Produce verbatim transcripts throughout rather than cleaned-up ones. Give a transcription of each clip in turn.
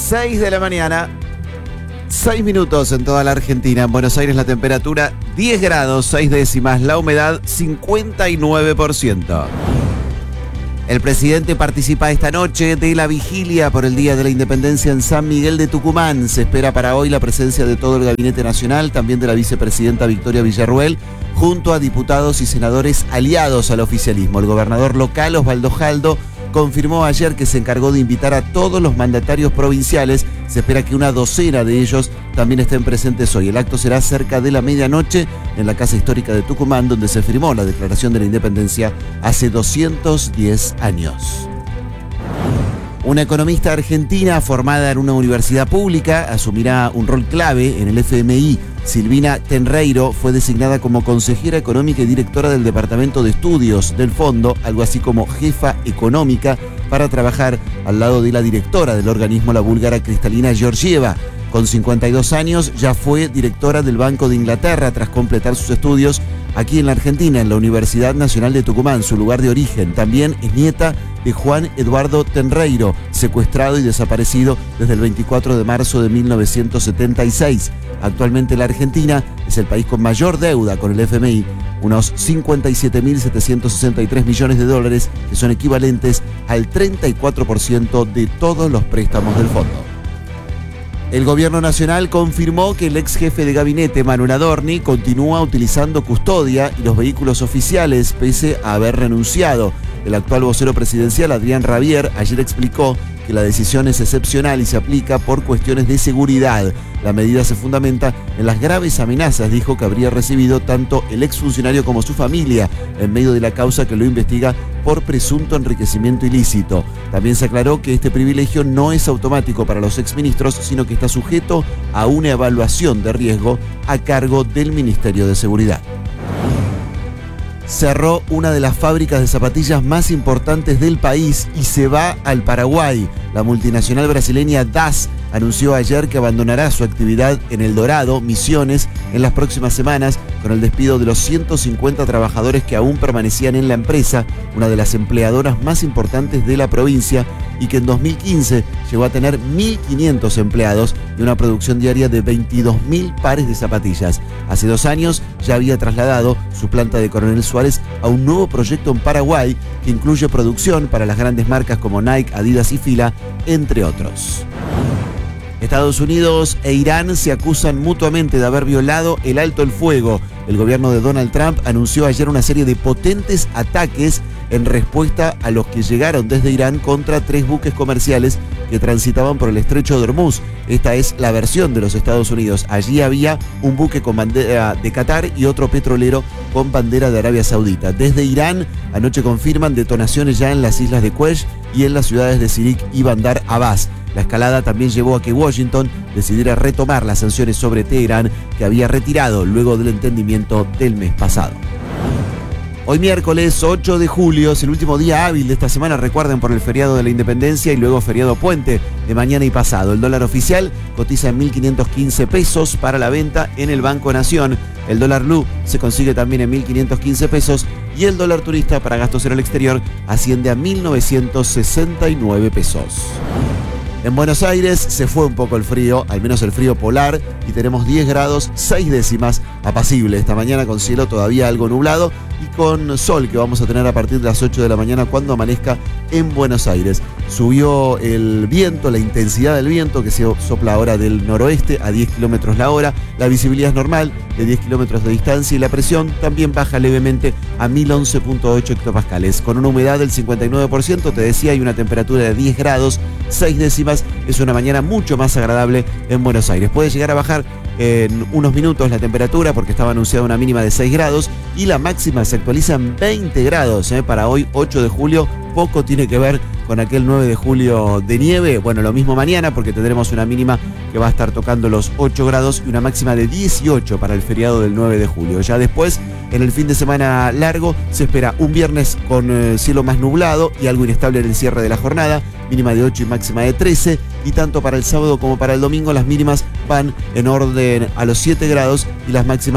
seis de la mañana, seis minutos en toda la Argentina. En Buenos Aires la temperatura diez grados, seis décimas, la humedad cincuenta y nueve por ciento. El presidente participa esta noche de la vigilia por el Día de la Independencia en San Miguel de Tucumán. Se espera para hoy la presencia de todo el Gabinete Nacional, también de la vicepresidenta Victoria Villarruel, junto a diputados y senadores aliados al oficialismo. El gobernador local, Osvaldo Jaldo, confirmó ayer que se encargó de invitar a todos los mandatarios provinciales. Se espera que una docena de ellos también estén presentes hoy. El acto será cerca de la medianoche en la Casa Histórica de Tucumán, donde se firmó la Declaración de la Independencia hace doscientos diez años. Una economista argentina formada en una universidad pública asumirá un rol clave en el F M I. Silvina Tenreiro fue designada como consejera económica y directora del Departamento de Estudios del Fondo, algo así como jefa económica, para trabajar al lado de la directora del organismo, la búlgara Kristalina Georgieva. Con cincuenta y dos años ya fue directora del Banco de Inglaterra tras completar sus estudios aquí en la Argentina, en la Universidad Nacional de Tucumán, su lugar de origen. También es nieta de Juan Eduardo Tenreiro, secuestrado y desaparecido desde el veinticuatro de marzo de mil novecientos setenta y seis. Actualmente la Argentina es el país con mayor deuda con el F M I, unos cincuenta y siete mil setecientos sesenta y tres millones de dólares, que son equivalentes al treinta y cuatro por ciento de todos los préstamos del fondo. El gobierno nacional confirmó que el ex jefe de gabinete, Manuel Adorni, continúa utilizando custodia y los vehículos oficiales pese a haber renunciado. El actual vocero presidencial, Adrián Rabier, ayer explicó que la decisión es excepcional y se aplica por cuestiones de seguridad. La medida se fundamenta en las graves amenazas, dijo, que habría recibido tanto el exfuncionario como su familia en medio de la causa que lo investiga por presunto enriquecimiento ilícito. También se aclaró que este privilegio no es automático para los exministros, sino que está sujeto a una evaluación de riesgo a cargo del Ministerio de Seguridad. Cerró una de las fábricas de zapatillas más importantes del país y se va al Paraguay. La multinacional brasileña D A S anunció ayer que abandonará su actividad en El Dorado, Misiones, en las próximas semanas, con el despido de los ciento cincuenta trabajadores que aún permanecían en la empresa, una de las empleadoras más importantes de la provincia, y que en dos mil quince llegó a tener mil quinientos empleados y una producción diaria de veintidós mil pares de zapatillas. Hace dos años ya había trasladado su planta de Coronel Suárez a un nuevo proyecto en Paraguay que incluye producción para las grandes marcas como Nike, Adidas y Fila, entre otros. Estados Unidos e Irán se acusan mutuamente de haber violado el alto el fuego. El gobierno de Donald Trump anunció ayer una serie de potentes ataques en respuesta a los que llegaron desde Irán contra tres buques comerciales que transitaban por el estrecho de Hormuz. Esta es la versión de los Estados Unidos. Allí había un buque con bandera de Qatar y otro petrolero con bandera de Arabia Saudita. Desde Irán, anoche confirman detonaciones ya en las islas de Quesh y en las ciudades de Sirik y Bandar Abbas. La escalada también llevó a que Washington decidiera retomar las sanciones sobre Teherán, que había retirado luego del entendimiento del mes pasado. Hoy miércoles ocho de julio es el último día hábil de esta semana, recuerden, por el feriado de la Independencia y luego feriado puente de mañana y pasado. El dólar oficial cotiza en mil quinientos quince pesos para la venta en el Banco Nación. El dólar blue se consigue también en mil quinientos quince pesos y el dólar turista para gastos en el exterior asciende a mil novecientos sesenta y nueve pesos. En Buenos Aires se fue un poco el frío, al menos el frío polar, y tenemos diez grados, seis décimas, apacible esta mañana, con cielo todavía algo nublado y con sol que vamos a tener a partir de las ocho de la mañana cuando amanezca en Buenos Aires. Subió el viento, la intensidad del viento, que se sopla ahora del noroeste a diez kilómetros la hora, la visibilidad es normal de diez kilómetros de distancia y la presión también baja levemente a mil once punto ocho hectopascales. Con una humedad del cincuenta y nueve por ciento, te decía, y una temperatura de diez grados, seis décimas, es una mañana mucho más agradable en Buenos Aires. Puede llegar a bajar en unos minutos la temperatura porque estaba anunciada una mínima de seis grados y la máxima se actualiza en veinte grados ¿eh? Para hoy ocho de julio. Poco tiene que ver con aquel nueve de julio de nieve. Bueno, lo mismo mañana porque tendremos una mínima que va a estar tocando los ocho grados y una máxima de dieciocho para el feriado del nueve de julio. Ya después, en el fin de semana largo, se espera un viernes con eh, cielo más nublado y algo inestable en el cierre de la jornada, mínima de ocho y máxima de trece, y tanto para el sábado como para el domingo las mínimas van en orden a los siete grados y las máximas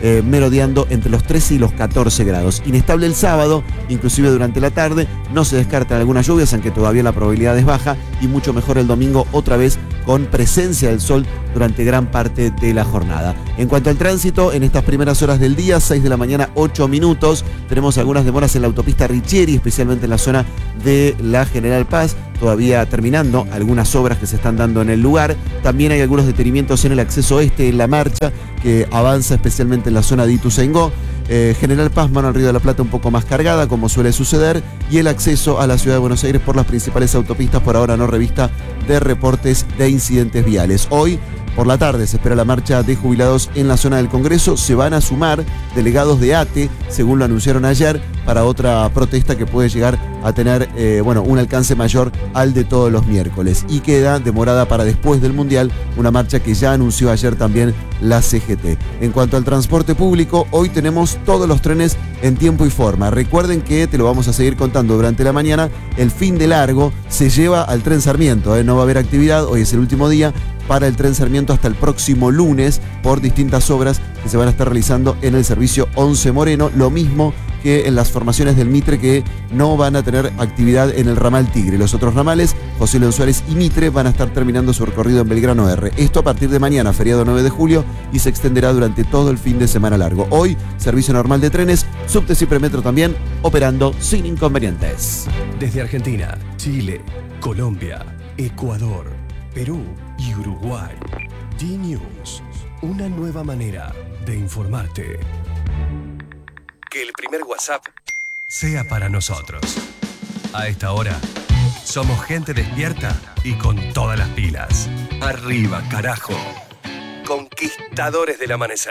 eh, merodeando entre los trece y los catorce grados. Inestable el sábado, inclusive durante la tarde, no se descartan algunas lluvias, aunque todavía la probabilidad es baja, y mucho mejor el domingo, otra vez con presencia del sol durante gran parte de la jornada. En cuanto al tránsito, en estas primeras horas del día, seis de la mañana, ocho minutos, tenemos algunas demoras en la autopista Richieri, especialmente en la zona de la General Paz, todavía terminando algunas obras que se están dando en el lugar. También hay algunos detenimientos en el acceso este, en la marcha, que avanza especialmente en la zona de Ituzaingó. Eh, General Paz, mano al Río de la Plata un poco más cargada, como suele suceder, y el acceso a la ciudad de Buenos Aires por las principales autopistas, por ahora no revista de reportes de incidentes viales. Hoy, por la tarde, se espera la marcha de jubilados en la zona del Congreso. Se van a sumar delegados de A T E, según lo anunciaron ayer, para otra protesta que puede llegar a tener eh, bueno, un alcance mayor al de todos los miércoles. Y queda demorada para después del Mundial una marcha que ya anunció ayer también la C G T. En cuanto al transporte público, hoy tenemos todos los trenes en tiempo y forma. Recuerden que, te lo vamos a seguir contando durante la mañana, el fin de largo se lleva al tren Sarmiento. ¿eh? No va a haber actividad, hoy es el último día para el tren Sarmiento hasta el próximo lunes por distintas obras que se van a estar realizando en el servicio once Moreno, lo mismo que en las formaciones del Mitre, que no van a tener actividad en el ramal Tigre. Los otros ramales, José León Suárez y Mitre, van a estar terminando su recorrido en Belgrano R. Esto a partir de mañana, feriado nueve de julio, y se extenderá durante todo el fin de semana largo. Hoy, servicio normal de trenes, subtes y premetro también, operando sin inconvenientes. Desde Argentina, Chile, Colombia, Ecuador, Perú y Uruguay, D-News, una nueva manera de informarte. Que el primer WhatsApp sea para nosotros. A esta hora, somos gente despierta y con todas las pilas. Arriba, carajo. Conquistadores del amanecer.